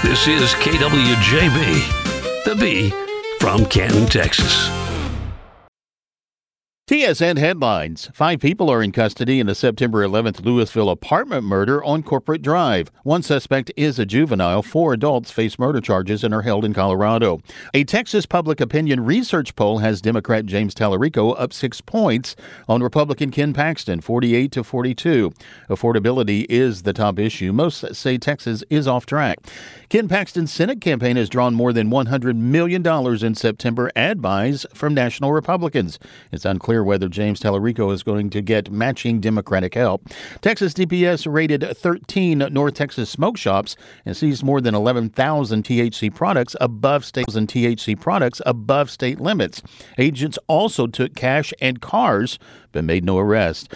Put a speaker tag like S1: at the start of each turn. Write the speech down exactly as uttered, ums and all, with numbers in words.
S1: This is K W J B, the B from Canton, Texas.
S2: T S N headlines. Five people are in custody in the September eleventh Louisville apartment murder on Corporate Drive. One suspect is a juvenile. Four adults face murder charges and are held in Colorado. A Texas public opinion research poll has Democrat James Tallarico up six points on Republican Ken Paxton, forty-eight to forty-two. Affordability is the top issue. Most say Texas is off track. Ken Paxton's Senate campaign has drawn more than one hundred million dollars in September ad buys from national Republicans. It's unclear whether James Tallarico is going to get matching Democratic help. Texas D P S raided thirteen North Texas smoke shops and seized more than eleven thousand T H C products above state T H C products above state limits. Agents also took cash and cars, but made no arrest.